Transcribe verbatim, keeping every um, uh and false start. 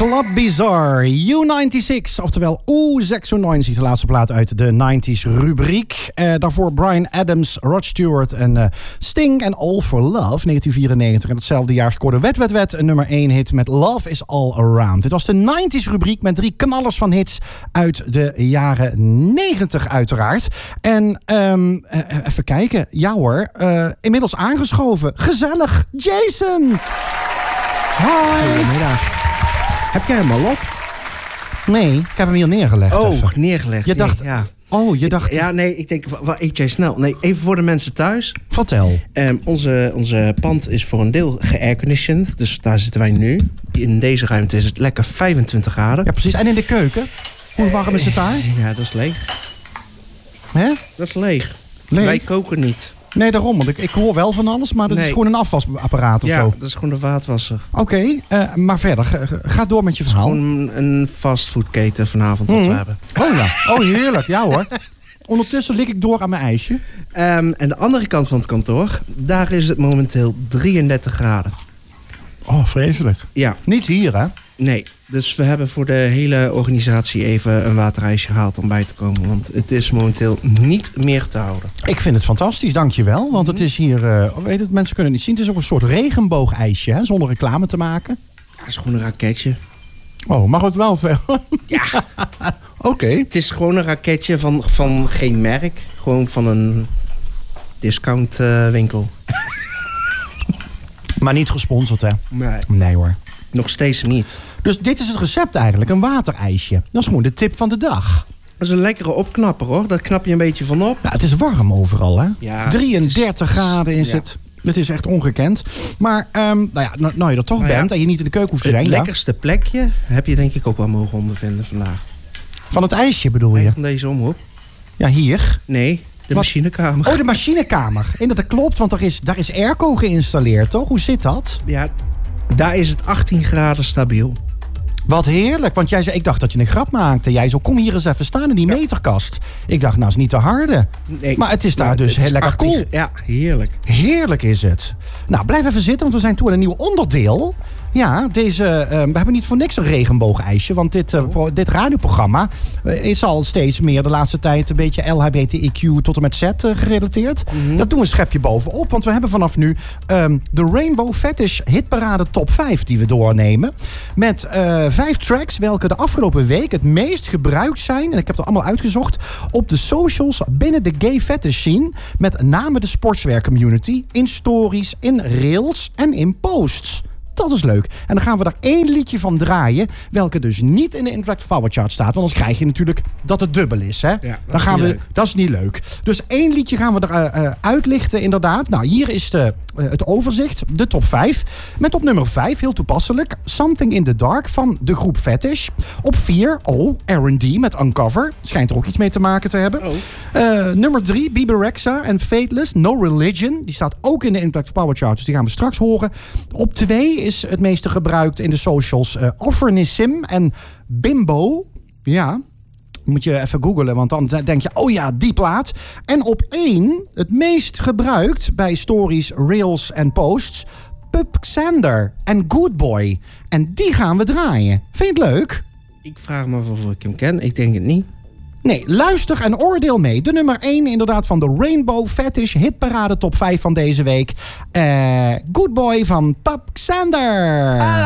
Club Bizarre, U negenenzestig, oftewel U zesennegentig, de laatste plaat uit de negentig rubriek. Uh, daarvoor Bryan Adams, Rod Stewart en uh, Sting en All for Love, negentien vierennegentig. En hetzelfde jaar scoorde Wet Wet Wet een nummer één hit met Love is All Around. Dit was de negentig rubriek met drie knallers van hits uit de jaren negentig uiteraard. En um, uh, even kijken, ja hoor, uh, inmiddels aangeschoven, gezellig, Jason! Hoi! Goedemiddag. Heb jij hem al op? Nee, ik heb hem hier neergelegd. Oh, even. neergelegd. Je dacht... Nee, ja. Oh, je dacht... Ja, nee, ik denk, wat eet jij snel? Nee, even voor de mensen thuis. Vertel. Um, onze, onze pand is voor een deel ge-airconditioned, dus daar zitten wij nu. In deze ruimte is het lekker vijfentwintig graden. Ja, precies. En in de keuken? Hoe warm is het daar? Ja, dat is leeg. Hè? Dat is leeg. Leeg? Wij koken niet. Nee, daarom. Want ik, ik hoor wel van alles, maar dat Nee. is gewoon een afwasapparaat of Ja, zo. dat is gewoon de vaatwasser. Oké, okay, uh, maar verder. Ga, ga door met je verhaal. Gewoon een fastfoodketen vanavond wat mm. we hebben. Oh ja, oh heerlijk. Ja hoor. Ondertussen lik ik door aan mijn ijsje. Um, en de andere kant van het kantoor, daar is het momenteel drieëndertig graden. Oh, vreselijk. Ja. Niet hier, hè? Nee, dus we hebben voor de hele organisatie even een waterijsje gehaald om bij te komen. Want het is momenteel niet meer te houden. Ik vind het fantastisch, dankjewel. Want het is hier, uh, weet het, mensen kunnen het niet zien. Het is ook een soort regenboogijsje, hè? Zonder reclame te maken. Het is gewoon een raketje. Oh, mag het wel zeggen? Ja. Oké. Okay. Het is gewoon een raketje van, van geen merk. Gewoon van een discount uh, winkel. Maar niet gesponsord, hè? Nee. Nee hoor. Nog steeds niet. Dus dit is het recept eigenlijk, een waterijsje. Dat is gewoon de tip van de dag. Dat is een lekkere opknapper hoor. Daar knap je een beetje van op. Ja, het is warm overal, hè? Ja, drieëndertig is, graden is ja. het. Het is echt ongekend. Maar um, nou ja, nou, nou je er toch nou bent ja, en je niet in de keuken hoeft te het zijn. Het lekkerste ja. plekje heb je denk ik ook wel mogen ondervinden vandaag. Van het ijsje bedoel je? Nee, van deze omhoek. Ja, hier. Nee, de Wat? machinekamer. Oh, de machinekamer. En dat klopt, want er is, daar is airco geïnstalleerd, toch? Hoe zit dat? Ja, daar is het achttien graden stabiel. Wat heerlijk, want jij zei, ik dacht dat je een grap maakte. Jij zo, kom hier eens even staan in die ja. meterkast. Ik dacht, nou is niet te harde. Nee, maar het is daar nou, dus heel lekker achttien, cool. Ja, heerlijk. Heerlijk is het. Nou, blijf even zitten, want we zijn toe aan een nieuw onderdeel. Ja, deze, uh, we hebben niet voor niks een regenboogijsje. Want dit, uh, pro, dit radioprogramma uh, is al steeds meer de laatste tijd een beetje L H B T I Q tot en met Z uh, gerelateerd. Mm-hmm. Dat doen we een schepje bovenop. Want we hebben vanaf nu um, de Rainbow Fetish Hitparade Top vijf die we doornemen. Met uh, vijf tracks welke de afgelopen week het meest gebruikt zijn. En ik heb het allemaal uitgezocht. Op de socials binnen de gay fetish scene. Met name de sportswear community. In stories, in reels en in posts. Dat is leuk. En dan gaan we daar één liedje van draaien. Welke dus niet in de Interactive Power Chart staat. Want anders krijg je natuurlijk dat het dubbel is. Hè? Ja, dat, dan gaan is we, leuk. dat is niet leuk. Dus één liedje gaan we er uh, uitlichten inderdaad. Nou, hier is de, uh, het overzicht. De top vijf. Met op nummer vijf, heel toepasselijk. Something in the Dark van de groep Fetish. Op vier, oh, R en D met Uncover. Schijnt er ook iets mee te maken te hebben. Oh. Uh, nummer drie, Bebe Rexha en Fateless, No Religion. Die staat ook in de Interactive Power Chart. Dus die gaan we straks horen. Op twee is het meeste gebruikt in de socials uh, Offernissim en Bimbo. Ja, moet je even googlen, want dan denk je, oh ja, die plaat. En op één, het meest gebruikt bij stories, reels en posts, Pup Xander en Good Boy. En die gaan we draaien. Vind je het leuk? Ik vraag me af of ik hem ken. Ik denk het niet. Nee, luister en oordeel mee. De nummer één inderdaad van de Rainbow Fetish Hitparade Top vijf van deze week. Uh, Good Boy van Pup Xander.